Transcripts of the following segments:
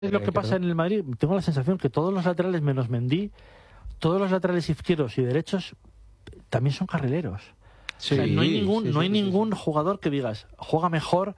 Es lo que pasa en el Madrid. Tengo la sensación que todos los laterales menos Mendy, todos los laterales izquierdos y derechos también son carrileros. Sí, o sea, no hay sí. ningún jugador que digas juega mejor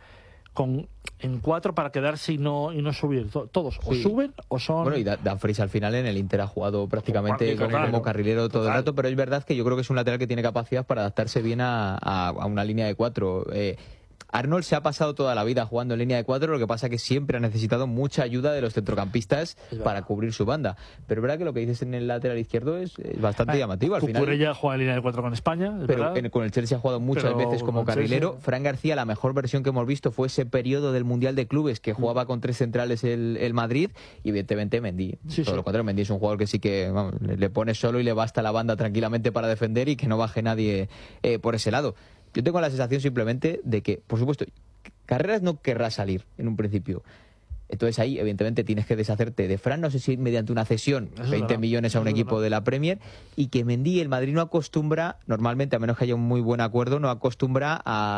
en 4 para quedarse y no subir. Todos o suben o son... Bueno, y Dumfries al final en el Inter ha jugado prácticamente como carrilero todo el rato, pero es verdad que yo creo que es un lateral que tiene capacidad para adaptarse bien a una línea de 4. Arnold se ha pasado toda la vida jugando en línea de 4, lo que pasa que siempre ha necesitado mucha ayuda de los centrocampistas para cubrir su banda. Pero es verdad que lo que dices en el lateral izquierdo es bastante llamativo. Al final Cucurella juega en línea de 4 con España, pero con el Chelsea ha jugado muchas veces como carrilero. Fran García, la mejor versión que hemos visto fue ese periodo del Mundial de Clubes que jugaba con 3 centrales el Madrid, y evidentemente Mendy. Todo lo contrario, Mendy es un jugador que sí que le pone solo y le basta la banda tranquilamente para defender y que no baje nadie por ese lado. Yo tengo la sensación simplemente de que, por supuesto, Carreras no querrá salir en un principio. Entonces ahí, evidentemente, tienes que deshacerte de Fran, no sé si mediante una cesión, 20 millones a un equipo de la Premier, y que Mendy, el Madrid no acostumbra, normalmente, a menos que haya un muy buen acuerdo, no acostumbra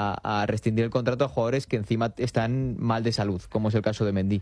a rescindir el contrato a jugadores que encima están mal de salud, como es el caso de Mendy.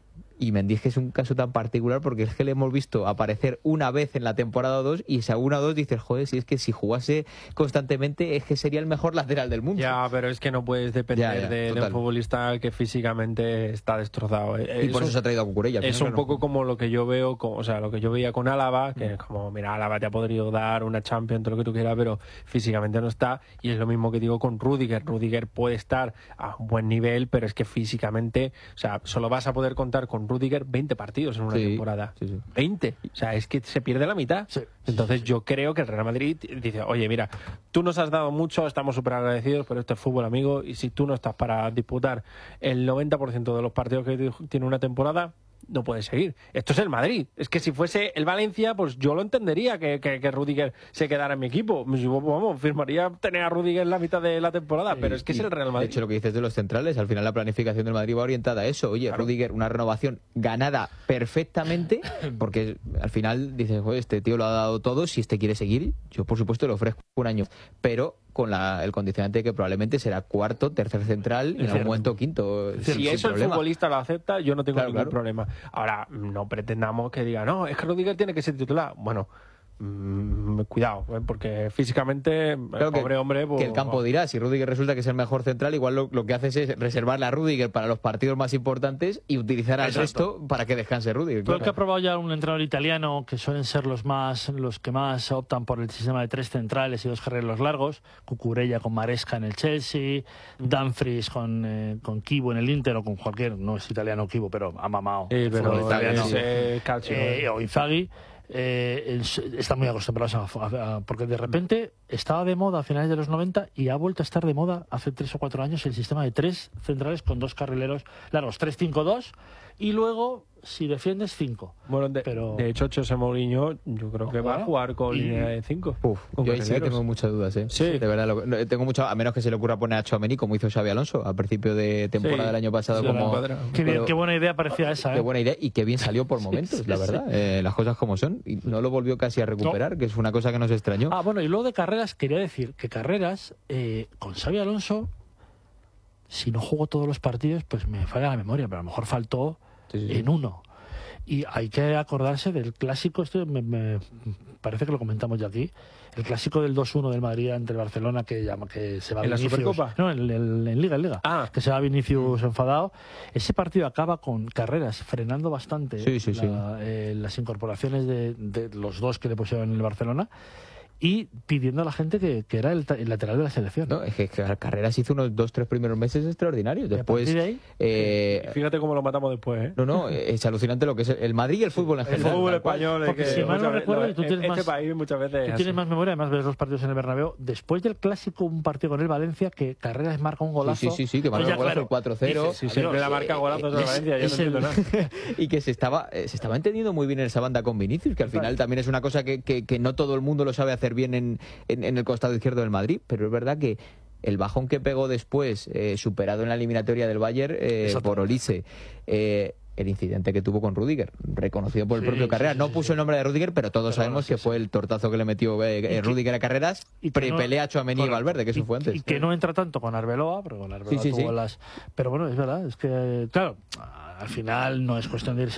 Y Mendy es que es un caso tan particular porque es que le hemos visto aparecer una vez en la temporada 2 y esa 1 o 2 dices, joder, si es que si jugase constantemente es que sería el mejor lateral del mundo. Ya, pero es que no puedes depender de un futbolista que físicamente está destrozado. Y por eso se ha traído a Cucurella. Es un poco como lo que yo veo, o sea, lo que yo veía con Álava, que es como, mira, Álava te ha podido dar una Champions, todo lo que tú quieras, pero físicamente no está. Y es lo mismo que digo con Rüdiger. Rüdiger puede estar a un buen nivel, pero es que físicamente, o sea, solo vas a poder contar con Rüdiger 20 partidos en una temporada. 20. O sea, es que se pierde la mitad. Entonces yo creo que el Real Madrid dice, oye, mira, tú nos has dado mucho, estamos súper agradecidos, pero esto es fútbol, amigo, y si tú no estás para disputar el 90% de los partidos que tiene una temporada, no puede seguir. Esto es el Madrid. Es que si fuese el Valencia, pues yo lo entendería que Rüdiger se quedara en mi equipo. Vamos, firmaría tener a Rüdiger en la mitad de la temporada, pero es que es el Real Madrid. De hecho, lo que dices de los centrales, al final la planificación del Madrid va orientada a eso. Oye, claro. Rüdiger, una renovación ganada perfectamente, porque al final dices, joder, este tío lo ha dado todo, si este quiere seguir, yo por supuesto le ofrezco un año, pero con el condicionante de que probablemente será cuarto, tercer central y en algún momento quinto. Si eso el futbolista lo acepta, yo no tengo ningún problema. Ahora, no pretendamos que diga, no, es que Rüdiger tiene que ser titular. Bueno, cuidado, porque físicamente el pobre hombre... Pues, que el campo dirá, si Rüdiger resulta que es el mejor central, igual lo que haces es reservarle a Rüdiger para los partidos más importantes y utilizar al resto para que descanse Rüdiger. Creo que ha probado ya un entrenador italiano, que suelen ser los que más optan por el sistema de 3 centrales y 2 carrileros largos, Cucurella con Maresca en el Chelsea, Dumfries con Kibu en el Inter, o con cualquier, no es italiano Kibu, pero ha mamado pero italiano, o Inzaghi. Están muy acostumbrados porque de repente estaba de moda a finales de los 90 y ha vuelto a estar de moda hace 3 o 4 años el sistema de 3 centrales con 2 carrileros largos, 3-5-2, y luego si defiendes 5. Bueno, de hecho, José Mourinho yo creo que va a jugar con línea de 5. Yo ahí sí que tengo muchas dudas, Sí. De verdad, tengo mucho, a menos que se le ocurra poner a Tchouaméni como hizo Xabi Alonso al principio de temporada del año pasado. Qué buena idea parecía esa. Qué buena idea y qué bien salió por momentos, la verdad. Las cosas como son. Y no lo volvió casi a recuperar, que es una cosa que nos extrañó. Bueno, y luego de Carreras, quería decir que Carreras, con Xabi Alonso, si no jugó todos los partidos, pues me falla la memoria, pero a lo mejor faltó en uno. Y hay que acordarse del clásico, esto me parece que lo comentamos ya aquí, el clásico del 2-1 del Madrid ante el Barcelona, que se va ¿En Vinicius, la Supercopa? No, en Liga. Que se va Vinicius enfadado. Ese partido acaba con Carreras frenando bastante las incorporaciones de los 2 que le pusieron en el Barcelona, y pidiendo a la gente que era el lateral de la selección. No, es que Carreras hizo unos 2-3 primeros meses extraordinarios. Después, fíjate cómo lo matamos después, ¿eh? No, es alucinante lo que es el Madrid y el fútbol en general. El fútbol español, porque si mal no recuerdo, tú tienes este país muchas veces tú tienes más memoria, además ves los partidos en el Bernabéu. Después del clásico, un partido con el Valencia, que Carreras marca un golazo. Sí, que marca un golazo, el 4-0. Siempre la marca golazos de Valencia, yo no entiendo nada. Y que se estaba entendiendo muy bien en esa banda con Vinicius, que al final también es una cosa que no todo el mundo lo sabe hacer bien en el costado izquierdo del Madrid, pero es verdad que el bajón que pegó después, superado en la eliminatoria del Bayern por Olise, el incidente que tuvo con Rüdiger, reconocido por el propio Carreras. No puso el nombre de Rüdiger, pero todos sabemos que fue el tortazo que le metió Rüdiger a Carreras, pelea Tchouaméni y Valverde, que eso fue antes. Y que no entra tanto con Arbeloa, porque con Arbeloa tuvo las... Pero bueno, es verdad, es que, claro, al final no es cuestión de irse